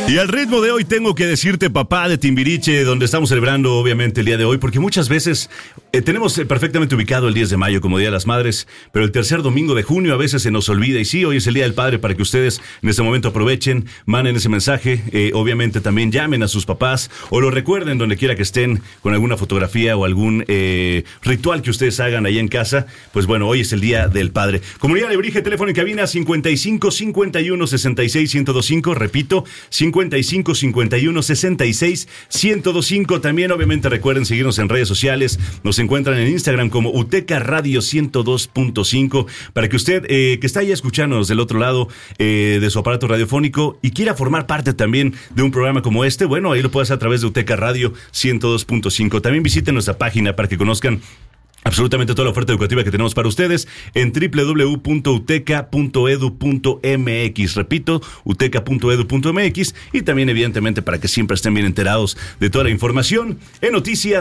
Y al ritmo de hoy tengo que decirte, papá, de Timbiriche, donde estamos celebrando obviamente el día de hoy, porque muchas veces tenemos perfectamente ubicado el 10 de mayo como Día de las Madres, pero el tercer domingo de junio a veces se nos olvida. Y sí, hoy es el Día del Padre, para que ustedes en este momento aprovechen, manden ese mensaje, obviamente también llamen a sus papás o lo recuerden donde quiera que estén con alguna fotografía o algún ritual que ustedes hagan ahí en casa. Pues bueno, hoy es el Día del Padre. Comunidad Alebrije, teléfono en cabina 55 51 66 1025, repito, 55 51 66 1025. También obviamente recuerden seguirnos en redes sociales. Nos encuentran en Instagram como Uteca Radio 102.5, para que usted que está ya escuchándonos del otro lado de su aparato radiofónico y quiera formar parte también de un programa como este, bueno, ahí lo puede hacer a través de Uteca Radio 102.5. También visiten nuestra página para que conozcan absolutamente toda la oferta educativa que tenemos para ustedes en www.uteca.edu.mx. Repito, uteca.edu.mx, y también evidentemente para que siempre estén bien enterados de toda la información en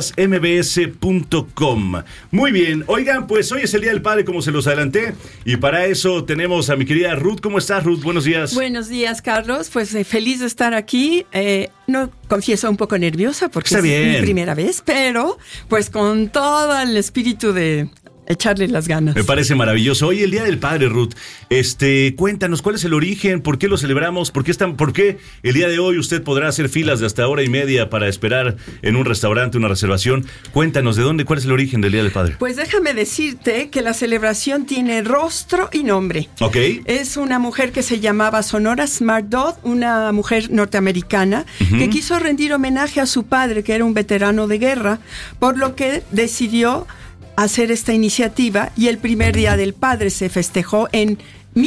noticiasmbs.com. Muy bien, oigan, pues hoy es el Día del Padre, como se los adelanté, y para eso tenemos a mi querida Ruth. ¿Cómo estás, Ruth? Buenos días. Buenos días, Carlos. Pues feliz de estar aquí. No, confieso un poco nerviosa porque Está bien. Es mi primera vez, pero pues con todo el espíritu de echarle las ganas. Me parece maravilloso. Hoy el Día del Padre, Ruth. Cuéntanos, ¿cuál es el origen? ¿Por qué lo celebramos? ¿Por qué el día de hoy usted podrá hacer filas de hasta hora y media para esperar en un restaurante una reservación? Cuéntanos, cuál es el origen del Día del Padre? Pues déjame decirte que la celebración tiene rostro y nombre. Ok. Es una mujer que se llamaba Sonora Smart Dodd, una mujer norteamericana que quiso rendir homenaje a su padre, que era un veterano de guerra, por lo que decidió hacer esta iniciativa, y el primer Día del Padre se festejó en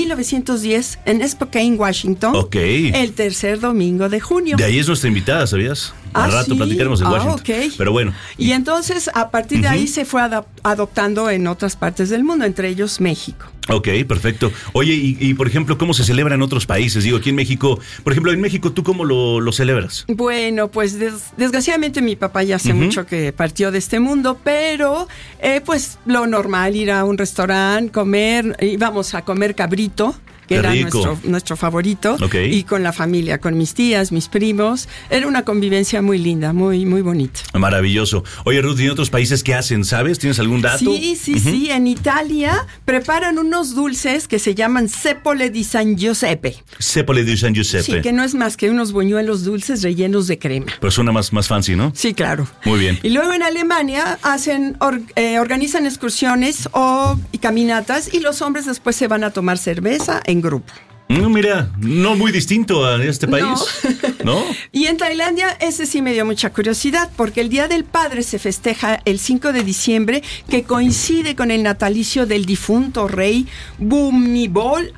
1910 en Spokane, Washington, el tercer domingo de junio. De ahí es nuestra invitada, ¿sabías? Al rato platicaremos de Washington. Okay. Pero bueno. Y entonces, a partir de ahí se fue adoptando en otras partes del mundo, entre ellos México. Ok, perfecto. Oye, y por ejemplo, ¿cómo se celebra en otros países? Digo, aquí en México, por ejemplo, en México, ¿tú cómo lo celebras? Bueno, pues desgraciadamente mi papá ya hace mucho que partió de este mundo, pero pues lo normal, ir a un restaurante, comer, íbamos a comer cabrito, que era nuestro favorito, y con la familia, con mis tías, mis primos. Era una convivencia muy linda, muy, muy bonita. Maravilloso. Oye, Ruth, ¿y en otros países qué hacen? ¿Sabes? ¿Tienes algún dato? Sí. En Italia preparan unos dulces que se llaman Cepole di San Giuseppe. Cepole di San Giuseppe. Sí, que no es más que unos buñuelos dulces rellenos de crema. Pero suena más fancy, ¿no? Sí, claro. Muy bien. Y luego en Alemania organizan excursiones y caminatas, y los hombres después se van a tomar cerveza en grupo. Mira, no muy distinto a este país, ¿no? Y en Tailandia, ese sí me dio mucha curiosidad, porque el Día del Padre se festeja el 5 de diciembre, que coincide con el natalicio del difunto rey Bhumibol